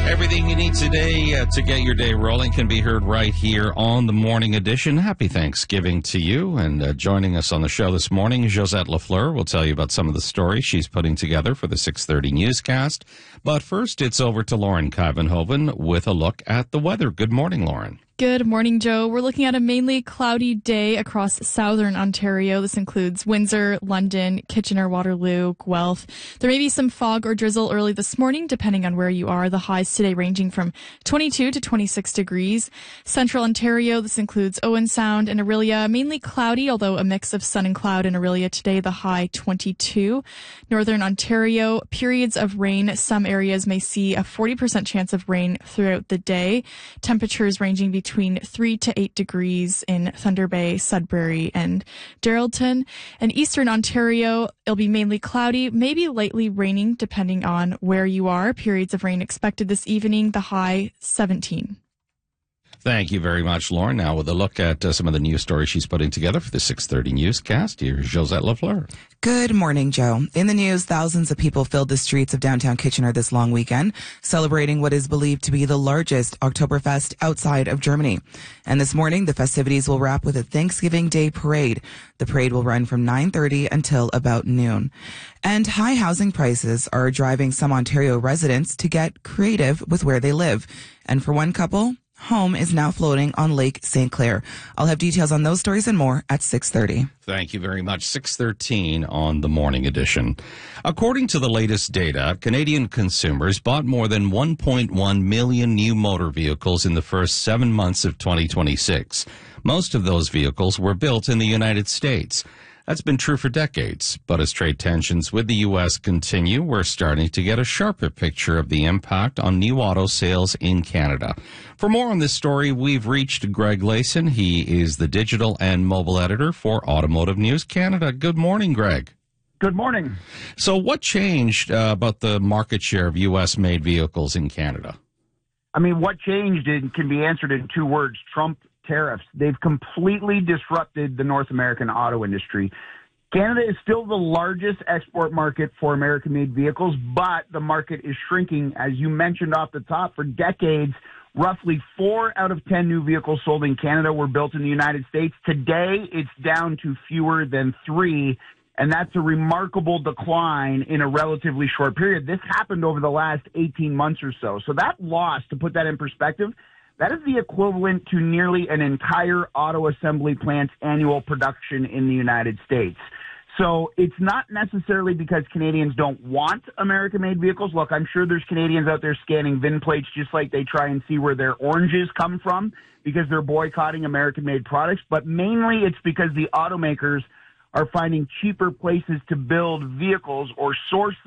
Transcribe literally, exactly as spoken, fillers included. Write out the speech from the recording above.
Everything you need today uh, to get your day rolling can be heard right here on the Morning Edition. Happy Thanksgiving to you. And uh, joining us on the show this morning, Josette Lafleur will tell you about some of the stories she's putting together for the six thirty newscast. But first, it's over to Lauren Kivenhoven with a look at the weather. Good morning, Lauren. Good morning, Joe. We're looking at a mainly cloudy day across southern Ontario. This includes Windsor, London, Kitchener, Waterloo, Guelph. There may be some fog or drizzle early this morning, depending on where you are. The highs today ranging from twenty-two to twenty-six degrees. Central Ontario, this includes Owen Sound and Orillia, mainly cloudy, although a mix of sun and cloud in Orillia today, the high twenty-two. Northern Ontario, periods of rain. Some areas may see a forty percent chance of rain throughout the day. Temperatures ranging between between three to eight degrees in Thunder Bay, Sudbury, and Darrellton. And Eastern Ontario, it'll be mainly cloudy, maybe lightly raining, depending on where you are. Periods of rain expected this evening, the high seventeen. Thank you very much, Lauren. Now, with a look at uh, some of the news stories she's putting together for the six thirty newscast, here's Josette Lafleur. Good morning, Joe. In the news, thousands of people filled the streets of downtown Kitchener this long weekend, celebrating what is believed to be the largest Oktoberfest outside of Germany. And this morning, the festivities will wrap with a Thanksgiving Day parade. The parade will run from nine thirty until about noon. And high housing prices are driving some Ontario residents to get creative with where they live. And for one couple, home is now floating on Lake Saint Clair. I'll have details on those stories and more at six thirty. Thank you very much. six thirteen on the Morning Edition. According to the latest data, Canadian consumers bought more than one point one million new motor vehicles in the first seven months of twenty twenty-six. Most of those vehicles were built in the United States. That's been true for decades, but as trade tensions with the U S continue, we're starting to get a sharper picture of the impact on new auto sales in Canada. For more on this story, we've reached Greg Layson. He is the digital and mobile editor for Automotive News Canada. Good morning, Greg. Good morning. So what changed uh, about the market share of U S-made vehicles in Canada? I mean, what changed in, can be answered in two words: Trump tariffs. They've completely disrupted the North American auto industry. Canada is still the largest export market for American-made vehicles, but the market is shrinking. As you mentioned off the top, for decades, roughly four out of ten new vehicles sold in Canada were built in the United States. Today, it's down to fewer than three, and that's a remarkable decline in a relatively short period. This happened over the last eighteen months or so. So that loss, to put that in perspective, that is the equivalent to nearly an entire auto assembly plant's annual production in the United States. So it's not necessarily because Canadians don't want American-made vehicles. Look, I'm sure there's Canadians out there scanning V I N plates just like they try and see where their oranges come from because they're boycotting American-made products. But mainly it's because the automakers are finding cheaper places to build vehicles or source